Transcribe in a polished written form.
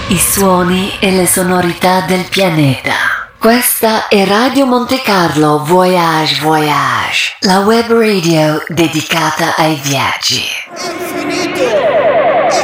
I suoni e le sonorità del pianeta. Questa è Radio Monte Carlo Voyage Voyage, la web radio dedicata ai viaggi.